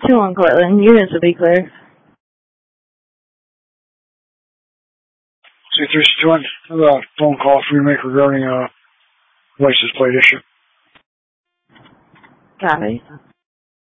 2-1 Cortland. Units will be clear. 2361, I have a phone call for you to make regarding a license plate issue. Copy.